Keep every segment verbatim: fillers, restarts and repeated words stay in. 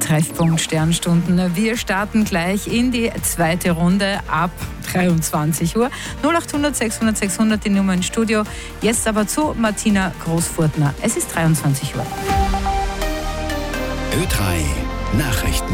Treffpunkt Sternstunden. Wir starten gleich in die zweite Runde ab dreiundzwanzig Uhr. null acht hundert sechshundert sechshundert die Nummer ins Studio. Jetzt aber zu Martina Großfurtner. Es ist dreiundzwanzig Uhr. Ö drei Nachrichten.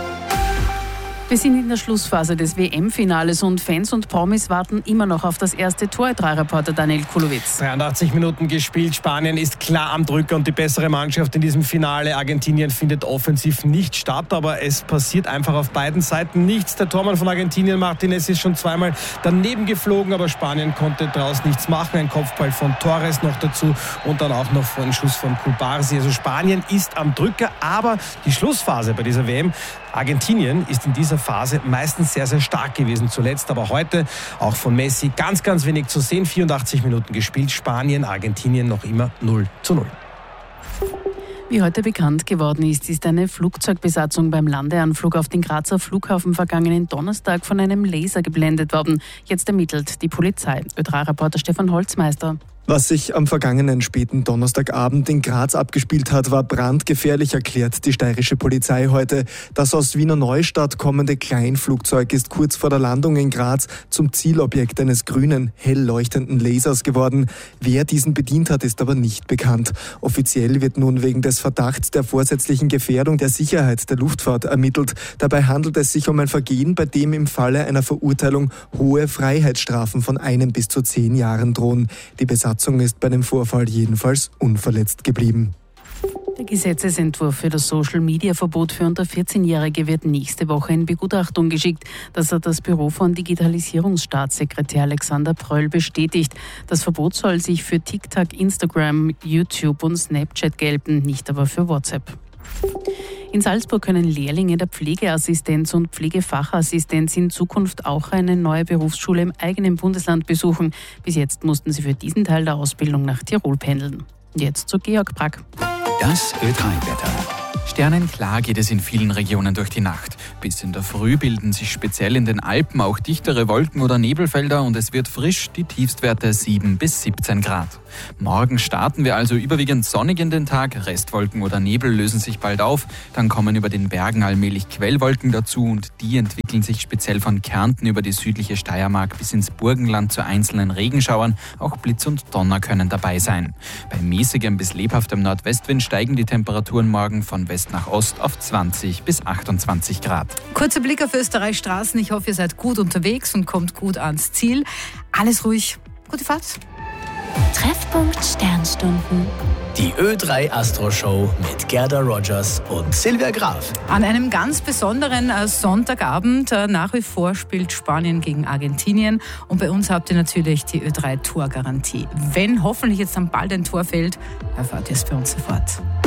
Wir sind in der Schlussphase des W M-Finales und Fans und Promis warten immer noch auf das erste Tor. Ö drei Reporter Daniel Kulowitz. dreiundachtzig Minuten gespielt. Spanien ist klar am Drücker und die bessere Mannschaft in diesem Finale. Argentinien findet offensiv nicht statt, aber es passiert einfach auf beiden Seiten nichts. Der Tormann von Argentinien, Martinez, ist schon zweimal daneben geflogen, aber Spanien konnte daraus nichts machen. Ein Kopfball von Torres noch dazu und dann auch noch vor einem Schuss von Cubarsi. Also Spanien ist am Drücker, aber die Schlussphase bei dieser W M, Argentinien ist in dieser Phase meistens sehr, sehr stark gewesen zuletzt. Aber heute auch von Messi ganz, ganz wenig zu sehen. vierundachtzig Minuten gespielt. Spanien, Argentinien noch immer null zu null. Wie heute bekannt geworden ist, ist eine Flugzeugbesatzung beim Landeanflug auf den Grazer Flughafen vergangenen Donnerstag von einem Laser geblendet worden. Jetzt ermittelt die Polizei. Ö drei Reporter Stefan Holzmeister. Was sich am vergangenen späten Donnerstagabend in Graz abgespielt hat, war brandgefährlich, erklärt die steirische Polizei heute. Das aus Wiener Neustadt kommende Kleinflugzeug ist kurz vor der Landung in Graz zum Zielobjekt eines grünen, hell leuchtenden Lasers geworden. Wer diesen bedient hat, ist aber nicht bekannt. Offiziell wird nun wegen des Verdachts der vorsätzlichen Gefährdung der Sicherheit der Luftfahrt ermittelt. Dabei handelt es sich um ein Vergehen, bei dem im Falle einer Verurteilung hohe Freiheitsstrafen von einem bis zu zehn Jahren drohen. Die Besatzung ist bei dem Vorfall jedenfalls unverletzt geblieben. Der Gesetzesentwurf für das Social-Media-Verbot für unter vierzehnjährige wird nächste Woche in Begutachtung geschickt. Das hat das Büro von Digitalisierungsstaatssekretär Alexander Pröll bestätigt. Das Verbot soll sich für TikTok, Instagram, YouTube und Snapchat gelten, nicht aber für WhatsApp. In Salzburg können Lehrlinge der Pflegeassistenz und Pflegefachassistenz in Zukunft auch eine neue Berufsschule im eigenen Bundesland besuchen. Bis jetzt mussten sie für diesen Teil der Ausbildung nach Tirol pendeln. Jetzt zu Georg Brack. Das Ö drei Wetter. Sternenklar geht es in vielen Regionen durch die Nacht. Bis in der Früh bilden sich speziell in den Alpen auch dichtere Wolken- oder Nebelfelder und es wird frisch, die Tiefstwerte sieben bis siebzehn Grad. Morgen starten wir also überwiegend sonnig in den Tag, Restwolken oder Nebel lösen sich bald auf, dann kommen über den Bergen allmählich Quellwolken dazu und die entwickeln sich speziell von Kärnten über die südliche Steiermark bis ins Burgenland zu einzelnen Regenschauern, auch Blitz und Donner können dabei sein. Bei mäßigem bis lebhaftem Nordwestwind steigen die Temperaturen morgen von West nach Ost auf zwanzig bis achtundzwanzig Grad. Kurzer Blick auf Österreichs Straßen. Ich hoffe, ihr seid gut unterwegs und kommt gut ans Ziel. Alles ruhig. Gute Fahrt. Treffpunkt Sternstunden. Die Ö drei Astro Show mit Gerda Rogers und Silvia Graf. An einem ganz besonderen äh, Sonntagabend. Äh, nach wie vor spielt Spanien gegen Argentinien. Und bei uns habt ihr natürlich die Ö drei Torgarantie. Wenn hoffentlich jetzt dann bald ein Tor fällt, erfahrt ihr es bei uns sofort.